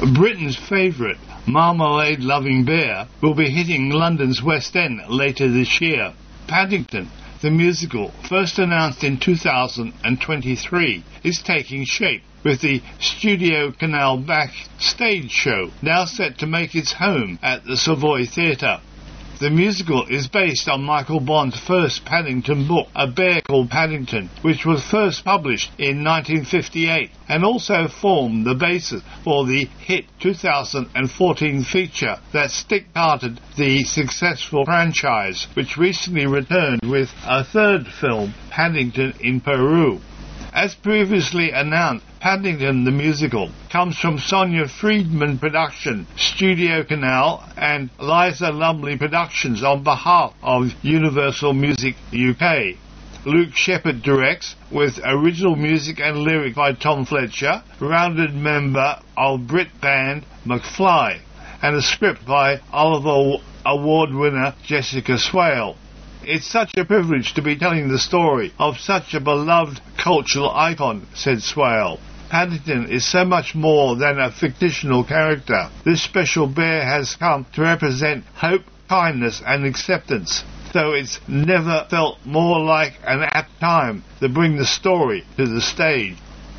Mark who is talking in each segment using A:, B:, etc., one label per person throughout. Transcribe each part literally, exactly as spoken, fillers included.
A: Britain's favourite marmalade-loving bear will be hitting London's West End later this year. Paddington, the musical, first announced in two thousand twenty-three, is taking shape, with the Studio Canal backstage show now set to make its home at the Savoy Theatre. The musical is based on Michael Bond's first Paddington book, A Bear Called Paddington, which was first published in nineteen fifty-eight and also formed the basis for the hit two thousand fourteen feature that stick-started the successful franchise, which recently returned with a third film, Paddington in Peru. As previously announced, Paddington the Musical comes from Sonia Friedman Production, Studio Canal and Liza Lumley Productions on behalf of Universal Music U K. Luke Sheppard directs, with original music and lyric by Tom Fletcher, rounded member of Brit band McFly, and a script by Oliver Award winner Jessica Swale. It's such a privilege to be telling the story of such a beloved cultural icon, said Swale. Paddington is so much more than a fictional character. This special bear has come to represent hope, kindness and acceptance, though it's never felt more like an apt time to bring the story to the stage.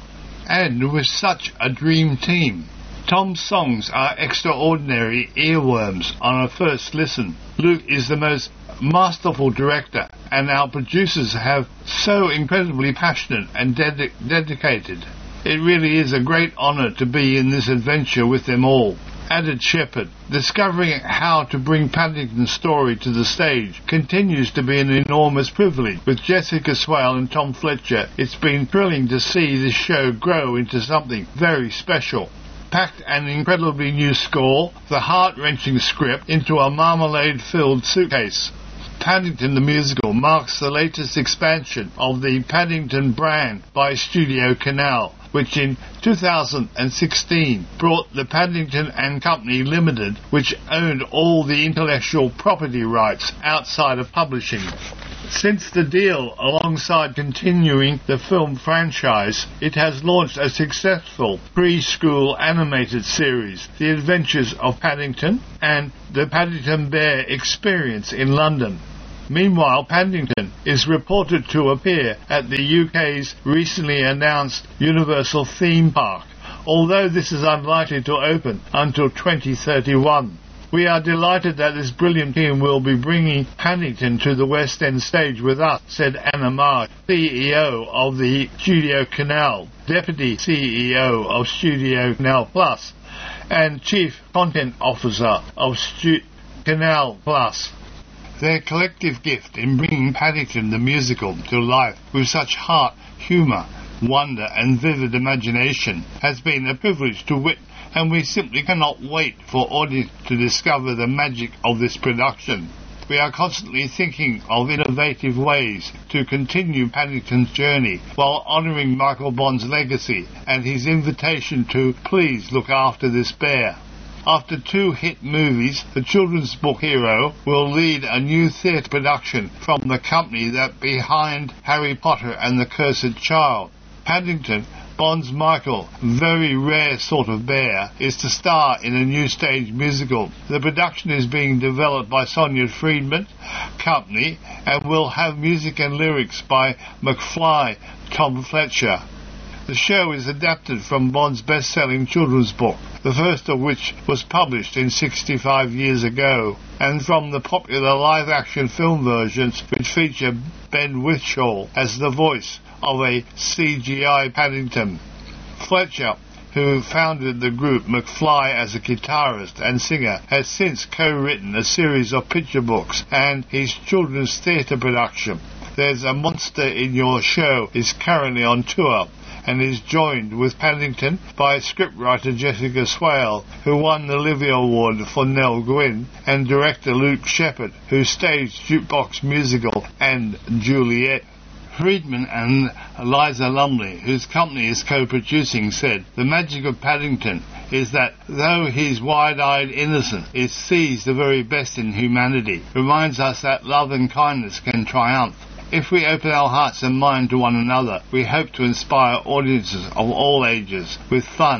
A: And with such a dream team, Tom's songs are extraordinary earworms on a first listen. Luke is the most masterful director, and our producers have so incredibly passionate and ded- dedicated. It really is a great honour to be in this adventure with them all, added Sheppard. Discovering how to bring Paddington's story to the stage continues to be an enormous privilege. With Jessica Swale and Tom Fletcher, it's been thrilling to see this show grow into something very special. Packed an incredibly new score, the heart-wrenching script, into a marmalade-filled suitcase. Paddington the Musical marks the latest expansion of the Paddington brand by Studio Canal, which in two thousand sixteen brought the Paddington and Company Limited, which owned all the intellectual property rights outside of publishing. Since the deal, alongside continuing the film franchise, it has launched a successful preschool animated series, The Adventures of Paddington, and The Paddington Bear Experience in London. Meanwhile, Paddington is reported to appear at the U K's recently announced Universal theme park, although this is unlikely to open until twenty thirty-one. We are delighted that this brilliant team will be bringing Paddington to the West End stage with us, said Anna Marsh, C E O of the Studio Canal, Deputy C E O of Studio Canal Plus, and Chief Content Officer of Stu- Canal Plus. Their collective gift in bringing Paddington the Musical to life with such heart, humour, wonder and vivid imagination has been a privilege to witness, and we simply cannot wait for audience to discover the magic of this production. We are constantly thinking of innovative ways to continue Paddington's journey while honouring Michael Bond's legacy and his invitation to please look after this bear. After two hit movies, the children's book hero will lead a new theatre production from the company that behind Harry Potter and the Cursed Child. Paddington, Bond's Michael, very rare sort of bear, is to star in a new stage musical. The production is being developed by Sonia Friedman Company and will have music and lyrics by McFly, Tom Fletcher. The show is adapted from Bond's best-selling children's book, the first of which was published in sixty-five years ago, and from the popular live-action film versions which feature Ben Whishaw as the voice of a C G I Paddington. Fletcher, who founded the group McFly as a guitarist and singer, has since co-written a series of picture books and his children's theatre production. There's a Monster in Your Show is currently on tour, and is joined with Paddington by scriptwriter Jessica Swale, who won the Olivier Award for Nell Gwyn, and director Luke Sheppard, who staged Jukebox Musical and Juliet. Friedman and Liza Lumley, whose company is co-producing, said, "The magic of Paddington is that though his wide-eyed innocence it sees the very best in humanity, reminds us that love and kindness can triumph. If we open our hearts and mind to one another, we hope to inspire audiences of all ages with fun,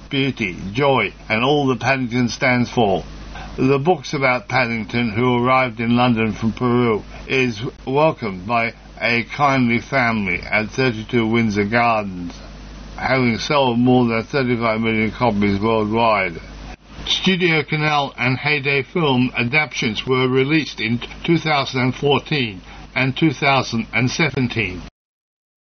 A: beauty, joy, and all that Paddington stands for. The books about Paddington, who arrived in London from Peru, is welcomed by a kindly family at thirty-two Windsor Gardens, having sold more than thirty-five million copies worldwide. Studio Canal and Heyday Film adaptations were released in two thousand fourteen and two thousand seventeen.